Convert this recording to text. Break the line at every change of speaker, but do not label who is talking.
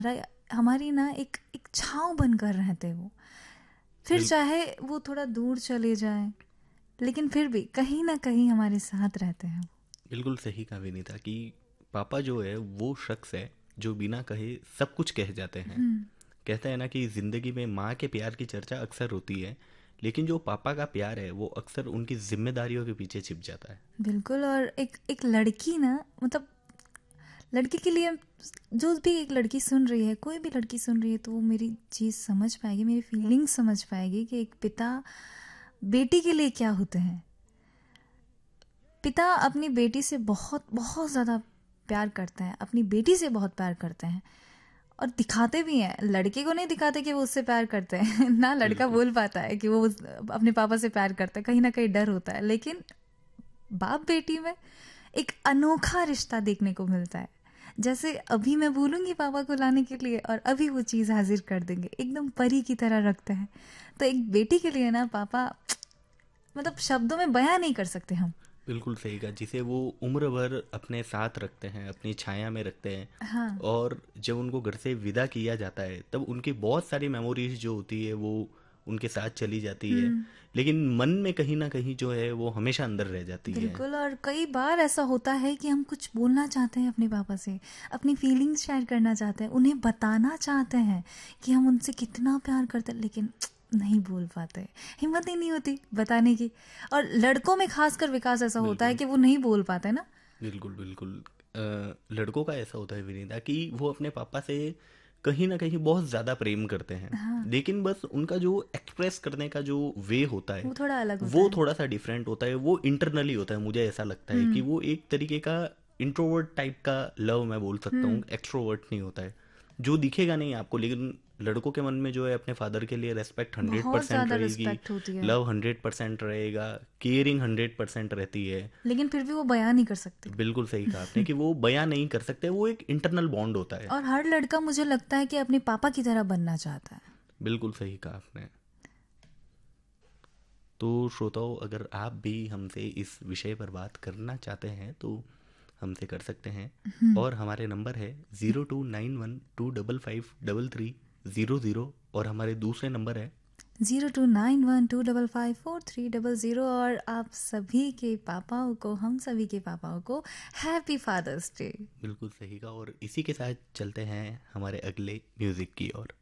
हमारी ना एक एक छाँव बनकर रहते हैं वो। फिर
बिल,
चाहे वो थोड़ा दूर चले जाएं, लेकिन फिर भी कहीं ना कहीं हमारे साथ रहते हैं वो।
बिल्कुल सही कहा विनीता कि पापा जो है वो शख्स है जो बिना कहे सब कुछ कह जाते हैं। कहते हैं ना कि ज़िंदगी में माँ के प्यार की चर्चा अक्सर होती है, लेकिन जो पापा का प्यार है वो अक्सर उनकी जिम्मेदारियों के पीछे छिप जाता है।
बिल्कुल। और एक एक लड़की ना, मतलब लड़की के लिए, जो भी एक लड़की सुन रही है, कोई भी लड़की सुन रही है, तो वो मेरी चीज़ समझ पाएगी, मेरी फीलिंग्स समझ पाएगी कि एक पिता बेटी के लिए क्या होते हैं। पिता अपनी बेटी से बहुत बहुत ज़्यादा प्यार करते हैं, अपनी बेटी से बहुत प्यार करते हैं, और दिखाते भी हैं। लड़के को नहीं दिखाते कि वो उससे प्यार करते हैं ना लड़का
बिल्कुल।
बोल पाता है कि वो अपने पापा से प्यार करता है, कहीं ना कहीं डर होता है। लेकिन बाप बेटी में एक अनोखा रिश्ता देखने को मिलता है। जैसे अभी मैं बोलूँगी पापा को लाने के लिए, और अभी वो चीज़ हाजिर कर देंगे, एकदम परी की तरह रखते हैं। तो एक बेटी के लिए ना पापा, मतलब शब्दों में बयां नहीं कर सकते हम।
बिल्कुल सही कहा, जिसे वो उम्र भर अपने साथ रखते हैं, अपनी छाया में रखते हैं।
हाँ।
और जब उनको घर से विदा किया जाता है तब उनकी बहुत सारी मेमोरीज जो होती है वो उनके साथ चली जाती है,
हम्म।
लेकिन मन में कहीं ना कहीं जो है वो हमेशा अंदर रह जाती है।
बिल्कुल। और कई बार ऐसा होता है कि हम कुछ बोलना चाहते हैं अपने पापा से, अपनी फीलिंग्स शेयर करना चाहते हैं, उन्हें बताना चाहते हैं कि हम उनसे कितना प्यार करते हैं, लेकिन नहीं बोल पाते, हिम्मत ही नहीं होती बताने की। और लड़कों में खासकर विकास ऐसा होता है
बिल्कुल
कि वो नहीं बोल पाते ना।
बिल्कुल बिल्कुल। लड़कों का ऐसा होता है विनीता कि वो अपने पापा से कहीं ना कहीं बहुत ज़्यादा प्रेम करते हैं,
हाँ।
लेकिन बस उनका जो एक्सप्रेस करने का जो वे होता है
वो थोड़ा अलग होता
वो
है।
थोड़ा सा डिफरेंट होता है, वो इंटरनली होता है। मुझे ऐसा लगता है कि
हम्म।
वो एक तरीके का इंट्रोवर्ट टाइप का लव मैं बोल सकता
हम्म।
हूँ, एक्सट्रोवर्ट नहीं होता है, जो दिखेगा नहीं आपको, लेकिन लड़कों के मन में जो है अपने फादर के लिए रेस्पेक्ट हंड्रेड
बहुत
परसेंट
ज़्यादा
रहेगी,
रिस्पेक्ट होती है,
लव 100% रहेगा, केयरिंग 100% रहती है।
लेकिन फिर भी वो बयान नहीं कर सकते।
बिल्कुल सही कहा आपने कि वो बयां नहीं कर सकते, वो एक इंटरनल बॉन्ड होता है।
और हर लड़का मुझे लगता है कि अपने पापा की तरह बनना चाहता है।
बिल्कुल सही कहा आपने। तो श्रोताओं, अगर आप भी हमसे इस विषय पर बात करना चाहते हैं तो हमसे कर सकते हैं। और हमारे नंबर है 0291255330, और हमारे दूसरे नंबर है।
0291255300। और आप सभी के पापाओं को, हम सभी के पापाओं को हैप्पी फादर्स डे।
बिल्कुल सही कहा, और इसी के साथ चलते हैं हमारे अगले म्यूज़िक की ओर।